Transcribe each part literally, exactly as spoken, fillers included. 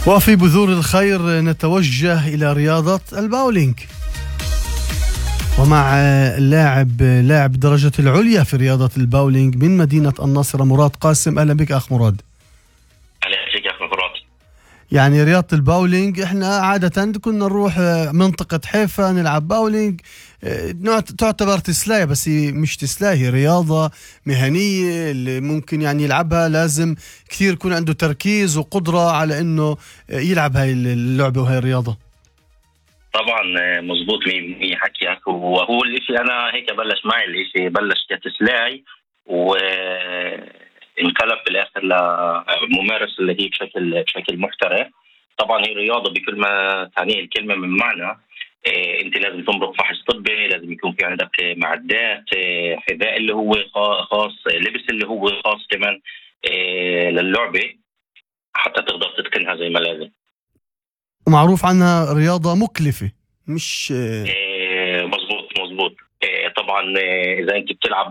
وفي بذور الخير نتوجه إلى رياضة الباولينج، ومع اللاعب لاعب درجة العليا في رياضة الباولينج من مدينة الناصرة مراد قاسم. أهلا بك أخ مراد. أهلا بك أخ مراد. يعني رياضة الباولينج احنا عادة كنا نروح منطقة حيفا نلعب باولينج، تعتبر تسلاية بس هي مش تسلاية، هي رياضة مهنية اللي ممكن يعني يلعبها لازم كثير يكون عنده تركيز وقدرة على انه يلعب هاي اللعبة وهاي الرياضة. طبعا مزبوط مية بالمية حكيك، وهو الاشي انا هيك بلش معي، الاشي بلش كتسلاي وانقلب بالاخر لممارس اللي هي بشكل بشكل محترف. طبعا هي رياضة بكل ما تعنيه الكلمة من معنى. إيه انت لازم تمرق فحص طبي، لازم يكون في عندك معدات، إيه حذاء اللي هو خاص، لبس اللي هو خاص كمان إيه للعبة حتى تقدر تتقنها زي ما لازم. ومعروف عنها رياضة مكلفة مش إيه مزبوط مزبوط. إيه طبعا إيه اذا انت بتلعب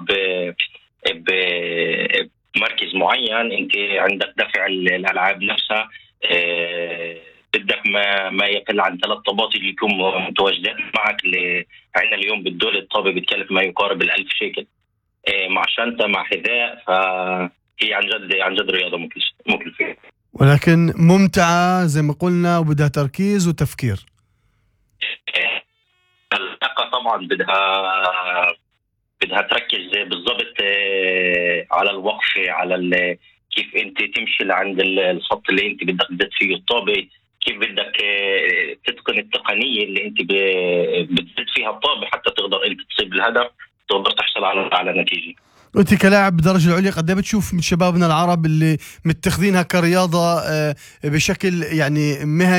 بمركز معين انت عندك دفع الالعاب نفسها، إيه بدك ما ما يقل عن ثلاث طابات اللي يكون متواجدين معك. اللي عندنا اليوم بالدول الطابة بتكلف ما يقارب الألف شيكل، إيه مع شنطة مع حذاء، فهي عن جد عن جد رياضة مكلفة ولكن ممتعة زي ما قلنا وبدها تركيز وتفكير. اللياقة طبعا بدها بدها تركز بالضبط على الوقفة، على كيف انت تمشي لعند الخط اللي انت بدك تدت فيه الطابة، كيف بدك تتقن التقنية اللي انت بتدت فيها الطابة حتى تقدر انت تصيب الهدف، تقدر تحصل على على نتيجة. وانت كلاعب بدرجة العليا قد ايه بتشوف من شبابنا العرب اللي متخذينها كرياضة بشكل يعني مهني